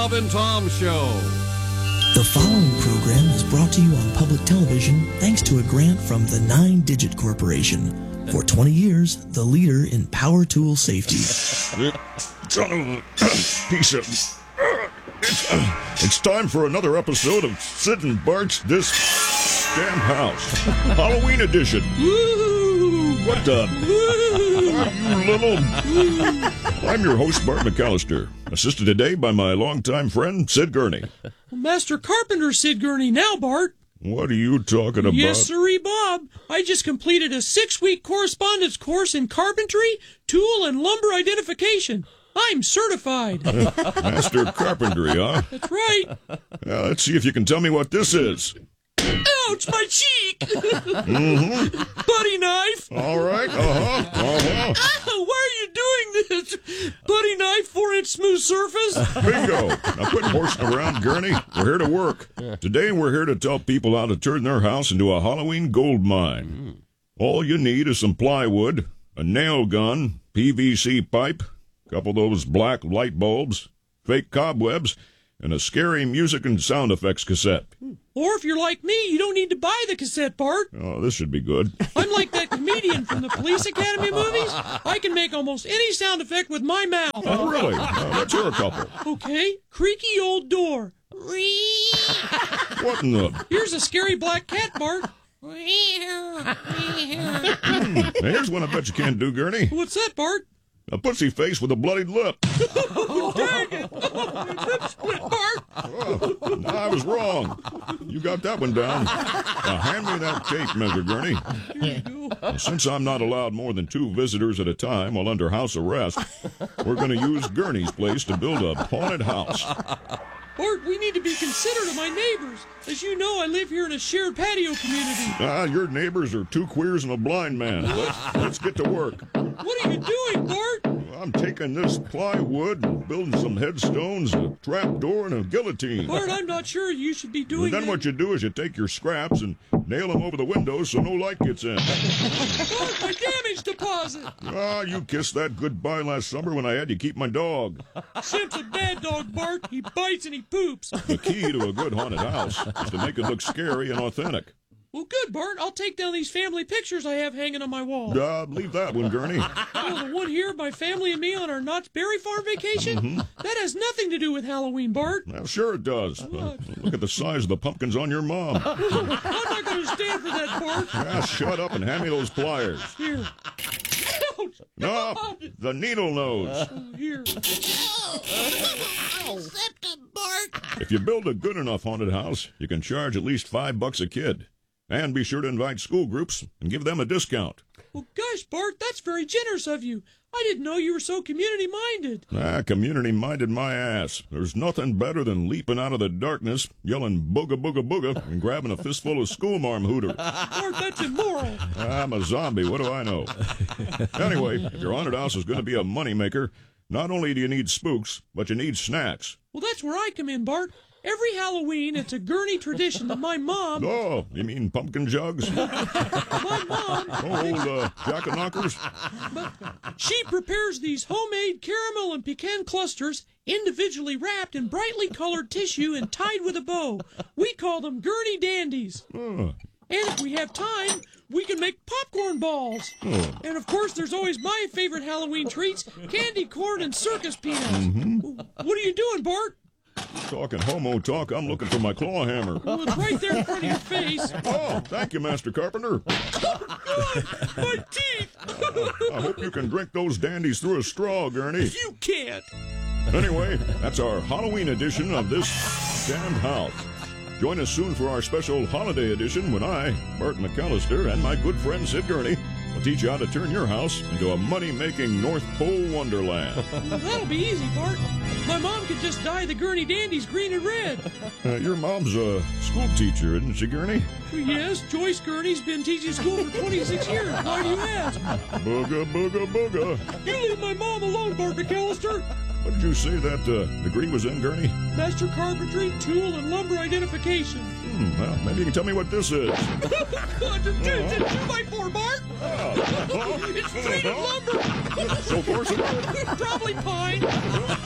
Bob and Tom Show. The following program is brought to you on public television thanks to a grant from the 9-Digit Corporation. For 20 years, the leader in power tool safety. Son of a piece of... It's time for another episode of Sid and Bart's This Damn House. Halloween edition. Woo! What the... You little... I'm your host, Bart McAllister, assisted today by my longtime friend, Sid Gurney. Master Carpenter Sid Gurney now, Bart. What are you talking about? Yes, sirree, Bob. I just completed a 6-week correspondence course in carpentry, tool, and lumber identification. I'm certified. Master Carpentry, huh? That's right. Let's see if you can tell me what this is. Ouch, my cheek! Buddy knife! All right, Why are you doing this? Buddy knife, 4-inch smooth surface? Bingo! Now quit horsing around, Gurney. We're here to work. Today we're here to tell people how to turn their house into a Halloween gold mine. All you need is some plywood, a nail gun, PVC pipe, a couple of those black light bulbs, fake cobwebs, and a scary music and sound effects cassette. Or if you're like me, you don't need to buy the cassette, Bart. Oh, this should be good. I'm like that comedian from the Police Academy movies. I can make almost any sound effect with my mouth. Oh, really? Let's hear a couple. Okay. Creaky old door. What in the... Here's a scary black cat, Bart. Here's one I bet you can't do, Gurney. What's that, Bart? A pussy face with a bloodied lip. Oh, dang it. Lip split, Bart. Oh, no, I was wrong. You got that one down. Now hand me that tape measure, Gurney. Here you go. Since I'm not allowed more than 2 visitors at a time while under house arrest, we're going to use Gurney's place to build a haunted house. Bart, we need to be considerate of my neighbors. As you know, I live here in a shared patio community. Your neighbors are 2 queers and a blind man. Let's get to work. What are you doing, Bart? I'm taking this plywood and building some headstones, a trap door, and a guillotine. Bart, I'm not sure you should be doing And then that. what you do is you take your scraps and nail them over the windows so no light gets in. Bart, my damage deposit. You kissed that goodbye last summer when I had you keep my dog. Simp's a bad dog, Bart. He bites and he poops. The key to a good haunted house is to make it look scary and authentic. Well, good, Bart. I'll take down these family pictures I have hanging on my wall. Leave that one, Gurney. Oh, the one here of my family and me on our Knott's Berry Farm vacation? That has nothing to do with Halloween, Bart. Well, sure it does. Look at the size of the pumpkins on your mom. I'm not going to stand for that, Bart. Shut up and hand me those pliers. Here. Ouch. No, the needle nose. Here. If you build a good enough haunted house, you can charge at least $5 a kid. And be sure to invite school groups and give them a discount. Well, gosh, Bart, that's very generous of you. I didn't know you were so community-minded. Community-minded my ass. There's nothing better than leaping out of the darkness, yelling booga booga booga, and grabbing a fistful of schoolmarm hooter. Bart, that's immoral. I'm a zombie, what do I know? Anyway, if your haunted house is going to be a moneymaker, not only do you need spooks, but you need snacks. Well, that's where I come in, Bart. Every Halloween, it's a Gurney tradition that my mom... Oh, you mean pumpkin jugs? My mom... Old jack-o'-knockers? But she prepares these homemade caramel and pecan clusters, individually wrapped in brightly colored tissue and tied with a bow. We call them Gurney Dandies. Oh. And if we have time, we can make popcorn balls. Oh. And of course, there's always my favorite Halloween treats, candy corn and circus peanuts. What are you doing, Bart? Talking homo talk, I'm looking for my claw hammer. Well, it's right there in front of your face. Oh, thank you, Master Carpenter. My teeth! I hope you can drink those dandies through a straw, Gurney. You can't. Anyway, that's our Halloween edition of This Damned House. Join us soon for our special holiday edition when I, Bart McAllister, and my good friend Sid Gurney will teach you how to turn your house into a money-making North Pole wonderland. Well, that'll be easy, Bart. My mom could just dye the Gurney Dandies green and red. Your mom's a school teacher, isn't she, Gurney? Yes, Joyce Gurney's been teaching school for 26 years. Why do you ask? Booga, booga, booga. You leave my mom alone, Bart McAllister. What did you say that degree was in, Gurney? Master Carpentry, Tool, and Lumber Identification. Well, maybe you can tell me what this is. It's a 2x4, Bart. It's treated lumber. So far, so good. Probably pine.